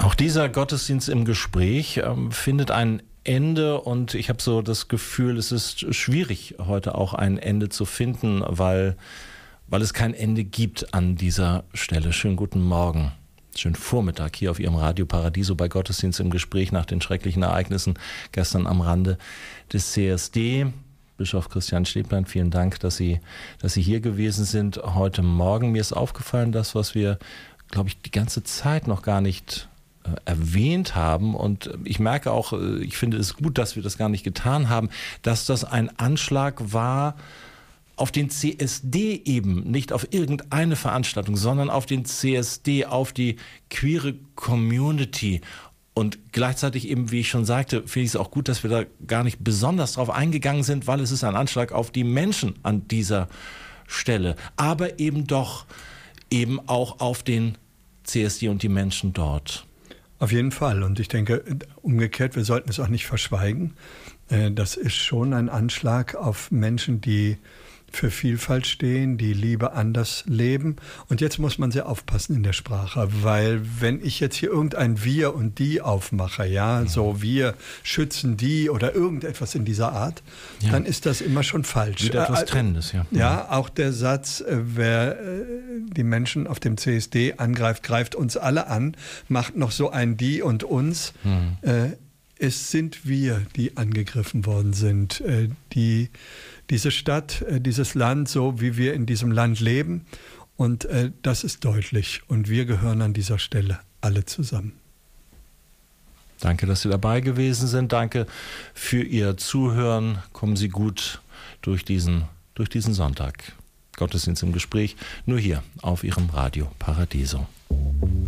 Auch dieser Gottesdienst im Gespräch findet ein Ende und ich habe so das Gefühl, es ist schwierig, heute auch ein Ende zu finden, weil es kein Ende gibt an dieser Stelle. Schönen guten Morgen, schönen Vormittag hier auf Ihrem Radio Paradiso bei Gottesdienst im Gespräch nach den schrecklichen Ereignissen gestern am Rande des CSD. Bischof Christian Steblein, vielen Dank, dass Sie hier gewesen sind heute Morgen. Mir ist aufgefallen, das, was wir, glaube ich, die ganze Zeit noch gar nicht erwähnt haben, und ich merke auch, ich finde es gut, dass wir das gar nicht getan haben, dass das ein Anschlag war auf den CSD eben, nicht auf irgendeine Veranstaltung, sondern auf den CSD, auf die queere Community. Und gleichzeitig eben, wie ich schon sagte, finde ich es auch gut, dass wir da gar nicht besonders drauf eingegangen sind, weil es ist ein Anschlag auf die Menschen an dieser Stelle, aber eben doch eben auch auf den CSD und die Menschen dort. Auf jeden Fall. Und ich denke, umgekehrt, wir sollten es auch nicht verschweigen. Das ist schon ein Anschlag auf Menschen, die für Vielfalt stehen, die Liebe anders leben. Und jetzt muss man sehr aufpassen in der Sprache, weil wenn ich jetzt hier irgendein Wir und Die aufmache, so wir schützen die oder irgendetwas in dieser Art, dann ist das immer schon falsch. Mit etwas Trennendes, Ja, auch der Satz, wer die Menschen auf dem CSD angreift, greift uns alle an, macht noch so ein Die und uns. Es sind wir, die angegriffen worden sind, diese Stadt, dieses Land, so wie wir in diesem Land leben. Und das ist deutlich. Und wir gehören an dieser Stelle alle zusammen. Danke, dass Sie dabei gewesen sind. Danke für Ihr Zuhören. Kommen Sie gut durch diesen Sonntag. Gottesdienst im Gespräch, nur hier auf Ihrem Radio Paradiso.